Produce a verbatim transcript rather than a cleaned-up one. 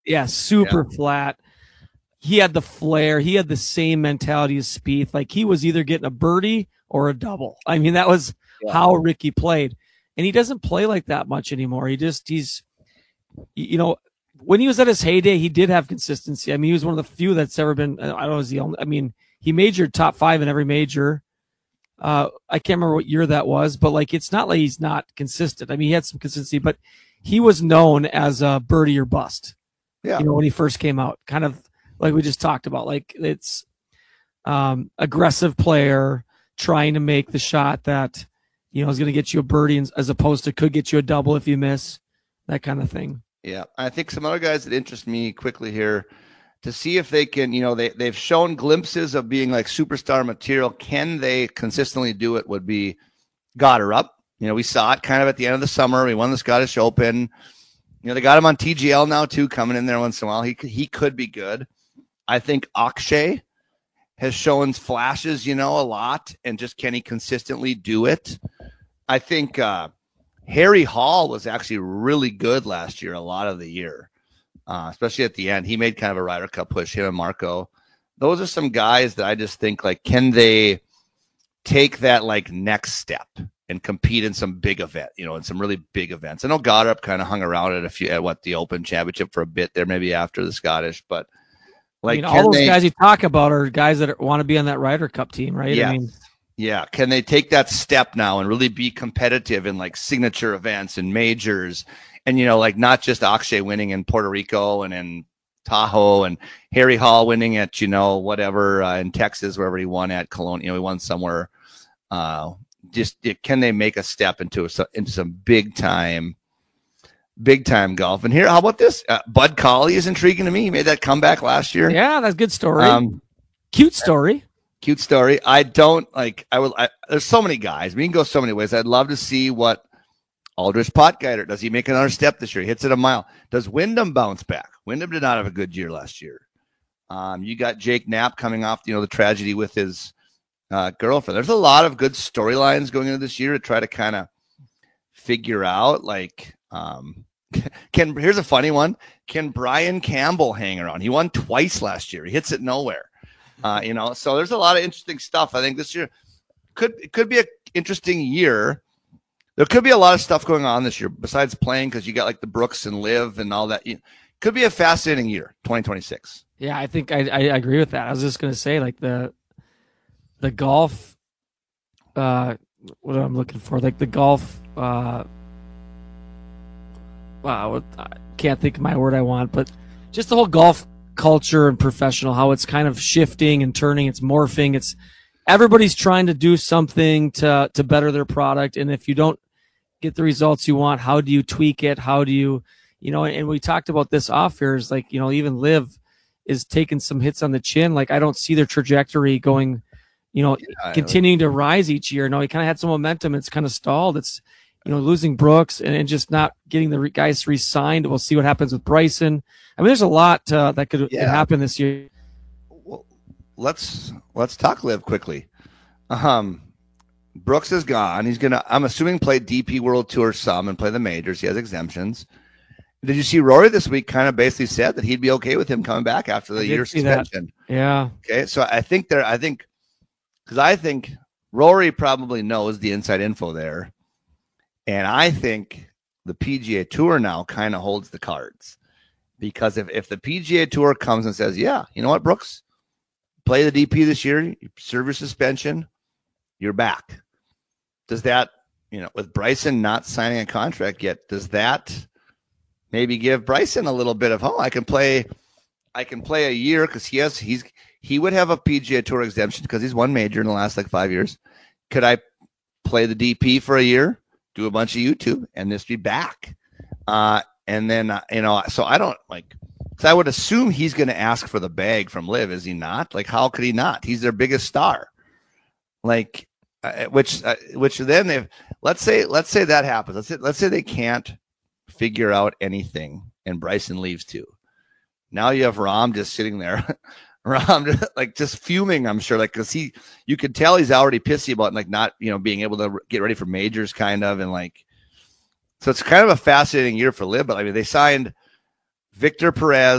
Yeah, super yeah. flat. He had the flair. He had the same mentality as Spieth. Like he was either getting a birdie or a double. I mean, that was yeah. how Ricky played. And he doesn't play like that much anymore. He just, he's, you know, when he was at his heyday, he did have consistency. I mean, he was one of the few that's ever been, I don't know, is the only, I mean, he majored top five in every major. Uh, I can't remember what year that was, but like, it's not like he's not consistent. I mean, he had some consistency, but he was known as a birdie or bust. Yeah. You know, when he first came out, kind of like we just talked about, like it's um, aggressive player trying to make the shot that, you know, is going to get you a birdie as opposed to could get you a double if you miss, that kind of thing. Yeah. I think some other guys that interest me quickly here to see if they can, you know, they, they've shown glimpses of being like superstar material. Can they consistently do it would be Goddard. You know, we saw it kind of at the end of the summer. We won the Scottish Open. You know, they got him on T G L now too, coming in there once in a while. He he could be good. I think Akshay has shown flashes, you know, a lot, and just can he consistently do it? I think uh, Harry Hall was actually really good last year, a lot of the year, uh, especially at the end. He made kind of a Ryder Cup push, him and Marco. Those are some guys that I just think, like, can they take that, like, next step and compete in some big event, you know, in some really big events. I know Goddard kind of hung around at a few, at what, the Open Championship for a bit there, maybe after the Scottish, but like, I mean, all those they, guys you talk about are guys that want to be on that Ryder Cup team, right? Yeah. I mean, yeah. Can they take that step now and really be competitive in like signature events and majors? And, you know, like not just Akshay winning in Puerto Rico and in Tahoe and Harry Hall winning at, you know, whatever, uh, in Texas, wherever he won at Cologne, you know, he won somewhere, uh, just can they make a step into a, into some big time, big time golf? And here, how about this? Uh, Bud Cauley is intriguing to me. He made that comeback last year. Yeah, that's a good story. Um, cute story. Cute story. I don't like. I will. I, there's so many guys. We can go so many ways. I'd love to see what Aldrich Potgieter does. He make another step this year? He hits it a mile. Does Wyndham bounce back? Wyndham did not have a good year last year. Um, you got Jake Knapp coming off, you know, the tragedy with his Uh, girlfriend. There's a lot of good storylines going into this year to try to kind of figure out, like, um, can, here's a funny one. Can Brian Campbell hang around? He won twice last year. He hits it nowhere. Uh, you know, so there's a lot of interesting stuff. I think this year could, it could be an interesting year. There could be a lot of stuff going on this year besides playing, because you got like the Brooks and Liv and all that. It could be a fascinating year, twenty twenty-six. Yeah, I think I, I agree with that. I was just going to say, like, the, the golf, uh, what I'm looking for, like the golf, uh, wow, I can't think of my word I want, but just the whole golf culture and professional, how it's kind of shifting and turning, it's morphing. It's everybody's trying to do something to, to better their product. And if you don't get the results you want, how do you tweak it? How do you, you know, and we talked about this off here is like, you know, even Liv is taking some hits on the chin. Like I don't see their trajectory going, you know, yeah, continuing to rise each year. No, he kind of had some momentum. It's kind of stalled. It's, you know, losing Brooks and, and just not getting the re- guys re-signed. We'll see what happens with Bryson. I mean, there's a lot uh, that could, yeah. could happen this year. Well, let's let's talk Liv quickly. Um, Brooks is gone. He's gonna, I'm assuming, play D P World Tour some and play the majors. He has exemptions. Did you see Rory this week? Kind of basically said that he'd be okay with him coming back after the year suspension. That. Yeah. Okay, so I think there. I think. Because I think Rory probably knows the inside info there. And I think the P G A Tour now kind of holds the cards. Because if, if the P G A Tour comes and says, yeah, you know what, Brooks? Play the D P this year, you serve your suspension, you're back. Does that, you know, with Bryson not signing a contract yet, does that maybe give Bryson a little bit of, oh, I can play, I can play a year because he has, he's, he would have a P G A Tour exemption because he's won major in the last like five years. Could I play the D P for a year, do a bunch of YouTube, and just be back? Uh, and then, uh, you know, so I don't like, because I would assume he's going to ask for the bag from Liv, is he not? Like, how could he not? He's their biggest star. Like, uh, which, uh, which then if, let's say, let's say that happens. Let's say, let's say they can't figure out anything and Bryson leaves too. Now you have Rahm just sitting there. Rahm like just fuming, I'm sure, like because he, you could tell he's already pissy about like not, you know, being able to get ready for majors, kind of, and like, so it's kind of a fascinating year for Liv. But I mean, they signed Victor Perez